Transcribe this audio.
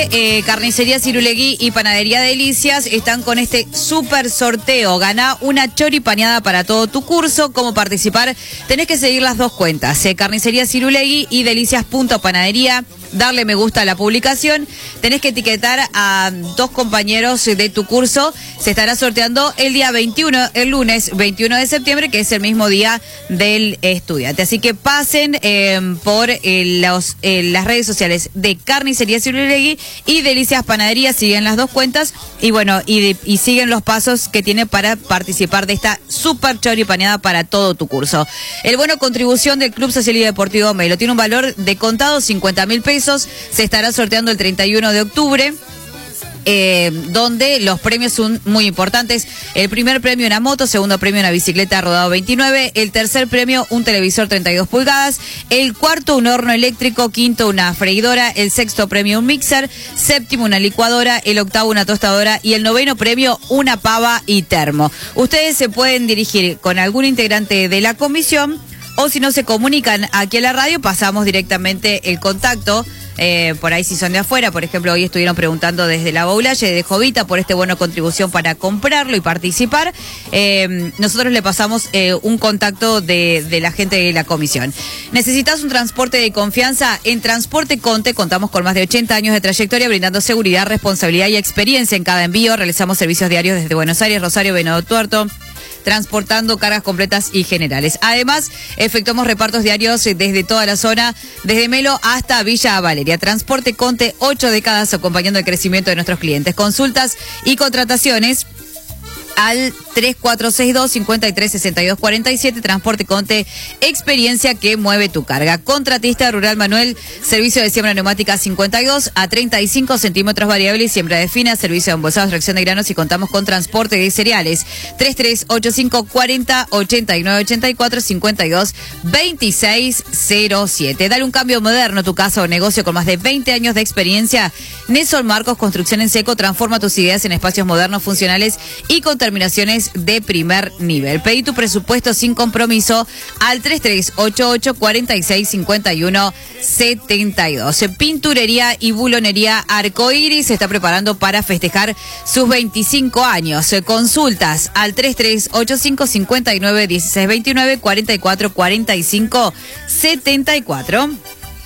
que Carnicería Cirulegui y Panadería Delicias están con este super sorteo. Ganá una choripaneada para todo tu curso. ¿Cómo participar? Tenés que seguir las dos cuentas, Carnicería Cirulegui y Delicias.panadería. Darle me gusta a la publicación. Tenés que etiquetar a 2 compañeros de tu curso. Se estará sorteando el día 21, el lunes 21 de septiembre, que es el mismo día del estudiante. Así que pasen por las redes sociales de Carnicería Cirulegui y Delicias Panadería. Siguen las dos cuentas y bueno, y siguen los pasos que tiene para participar de esta super choripaneada para todo tu curso. El bono contribución del Club Social y Deportivo Melo tiene un valor de contado 50.000 pesos. Se estará sorteando el 31 de octubre. Donde los premios son muy importantes. El primer premio una moto, segundo premio una bicicleta rodado 29, el tercer premio un televisor 32 pulgadas, el cuarto un horno eléctrico, quinto una freidora, el sexto premio un mixer, séptimo una licuadora, el octavo una tostadora y el noveno premio una pava y termo. Ustedes se pueden dirigir con algún integrante de la comisión o si no se comunican aquí a la radio pasamos directamente el contacto. Por ahí si son de afuera, por ejemplo, hoy estuvieron preguntando desde la Boulaye, de Jovita, por este bono contribución para comprarlo y participar. Nosotros le pasamos un contacto de la gente de la comisión. ¿Necesitas un transporte de confianza? En Transporte Conte contamos con más de 80 años de trayectoria, brindando seguridad, responsabilidad y experiencia en cada envío. Realizamos servicios diarios desde Buenos Aires, Rosario, Venado Tuerto, transportando cargas completas y generales. Además, efectuamos repartos diarios desde toda la zona, desde Melo hasta Villa Valeria. Transporte Conte, 8 décadas acompañando el crecimiento de nuestros clientes. Consultas y contrataciones al 3462-536247. Transporte Conte, experiencia que mueve tu carga. Contratista Rural Manuel, servicio de siembra neumática 52 a 35 centímetros variable y siembra de fina, servicio de embolsados, tracción de granos y contamos con transporte de cereales. 338540-8984-52-2607. Dale un cambio moderno a tu casa o negocio con más de 20 años de experiencia. Nesol Marcos, construcción en seco, transforma tus ideas en espacios modernos, funcionales y con terminaciones de primer nivel. Pedí tu presupuesto sin compromiso al 3388-4651-72. Pinturería y bulonería Arcoiris se está preparando para festejar sus 25 años. Consultas al 3385-59-1629, 4445-74.